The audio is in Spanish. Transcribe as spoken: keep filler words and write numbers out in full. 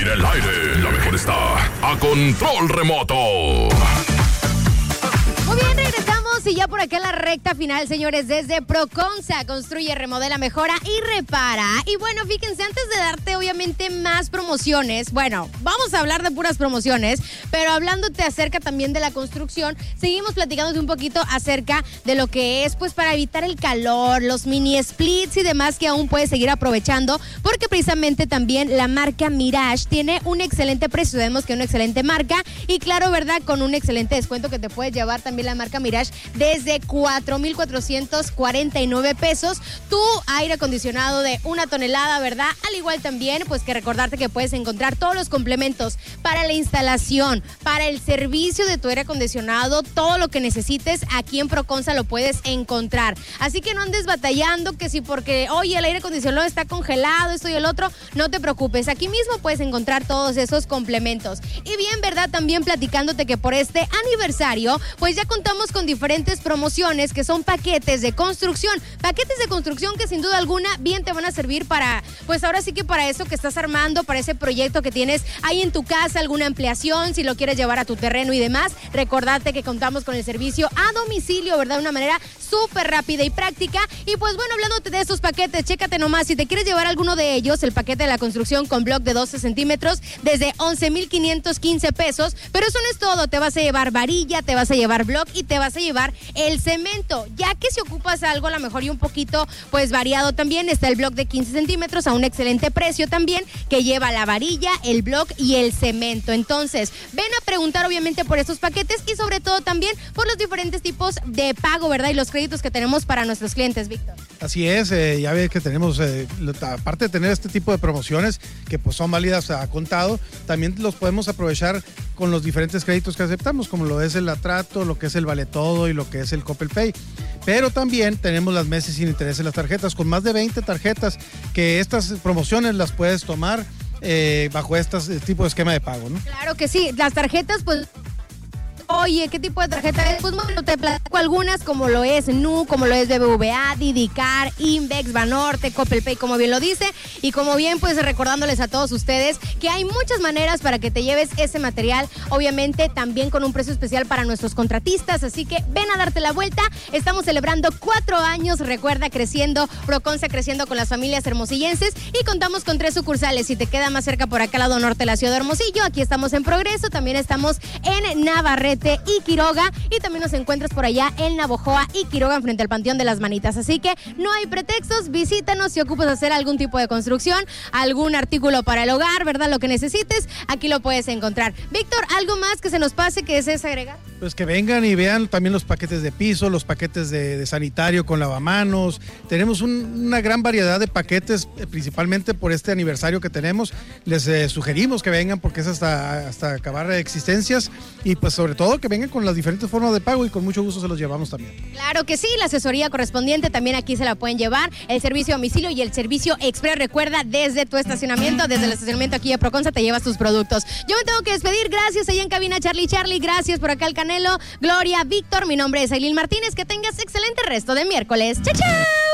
en el aire, la mejor está a control remoto. Muy bien, regresamos y ya por acá en la recta final, señores, desde Proconsa. Construye, remodela, mejora y repara. Y bueno, fíjense, antes de darte obviamente más promociones, bueno, vamos a hablar de puras promociones, pero hablándote acerca también de la construcción, seguimos platicándote un poquito acerca de lo que es, pues, para evitar el calor, los mini splits y demás que aún puedes seguir aprovechando, porque precisamente también la marca Mirage tiene un excelente precio. Sabemos que es una excelente marca y claro, ¿verdad? Con un excelente descuento que te puedes llevar también la marca Mirage desde cuatro mil cuatrocientos cuarenta y nueve pesos. Tu aire acondicionado de una tonelada, ¿verdad? Al igual también, pues que recordarte que puedes encontrar todos los complementos para la instalación, para el servicio de tu aire acondicionado, todo lo que necesites aquí en Proconsa lo puedes encontrar. Así que no andes batallando que si porque, oye, el aire acondicionado está congelado, esto y el otro, no te preocupes. Aquí mismo puedes encontrar todos esos complementos. Y bien, ¿verdad? También platicándote que por este aniversario, pues ya contamos con diferentes promociones que son paquetes de construcción. Paquetes de construcción que sin duda alguna bien te van a servir para, pues ahora sí que para eso que estás armando, para ese proyecto que tienes ahí en tu casa, alguna ampliación, si lo quieres llevar a tu terreno y demás. Recordate que contamos con el servicio a domicilio, ¿verdad? De una manera súper rápida y práctica. Y pues bueno, hablándote de estos paquetes, chécate nomás, si te quieres llevar alguno de ellos, el paquete de la construcción con bloc de doce centímetros desde once mil quinientos quince pesos, pero eso no es todo, te vas a llevar varilla, te vas a llevar bloc y te vas a llevar el cemento, ya que si ocupas algo a lo mejor y un poquito pues variado también, está el bloc de quince centímetros a un excelente precio también, que lleva la varilla, el bloc y el cemento. Entonces, ven a preguntar obviamente por estos paquetes y sobre todo también por los diferentes tipos de pago, ¿verdad? Y los créditos que tenemos para nuestros clientes, Víctor. Así es, eh, ya ves que tenemos, eh, aparte de tener este tipo de promociones que pues son válidas a contado, también los podemos aprovechar con los diferentes créditos que aceptamos, como lo es el Atrato, lo que es el Vale Todo y lo que es el Coppel Pay. Pero también tenemos las meses sin interés en las tarjetas, con más de veinte tarjetas, que estas promociones las puedes tomar eh, bajo este tipo de esquema de pago, ¿no? Claro que sí, las tarjetas pues... Oye, ¿qué tipo de tarjeta es? Pues bueno, te platico algunas, como lo es N U, como lo es B B V A, Didicar, Invex, Banorte, Coppel Pay, como bien lo dice. Y como bien, pues recordándoles a todos ustedes que hay muchas maneras para que te lleves ese material, obviamente también con un precio especial para nuestros contratistas. Así que ven a darte la vuelta. Estamos celebrando cuatro años, recuerda, creciendo, Proconsa creciendo con las familias hermosillenses y contamos con tres sucursales. Si te queda más cerca por acá al lado norte de la ciudad de Hermosillo, aquí estamos en Progreso, también estamos en Navarrete y Quiroga, y también nos encuentras por allá en Navojoa y Quiroga frente al Panteón de las Manitas. Así que no hay pretextos, visítanos si ocupas hacer algún tipo de construcción, algún artículo para el hogar, ¿verdad? Lo que necesites, aquí lo puedes encontrar. Víctor, ¿algo más que se nos pase que desees agregar? Pues que vengan y vean también los paquetes de piso, los paquetes de, de sanitario con lavamanos. Tenemos un, una gran variedad de paquetes, eh, principalmente por este aniversario que tenemos. Les eh, sugerimos que vengan porque es hasta, hasta acabar existencias y pues sobre todo que vengan con las diferentes formas de pago y con mucho gusto se los llevamos también. Claro que sí, la asesoría correspondiente también aquí se la pueden llevar, el servicio a domicilio y el servicio express. Recuerda, desde tu estacionamiento, desde el estacionamiento aquí de Proconsa te llevas tus productos. Yo me tengo que despedir, gracias allá en cabina Charlie Charlie, gracias por acá el Canelo, Gloria, Víctor, mi nombre es Ailín Martínez, que tengas excelente resto de miércoles. ¡Chao, chao!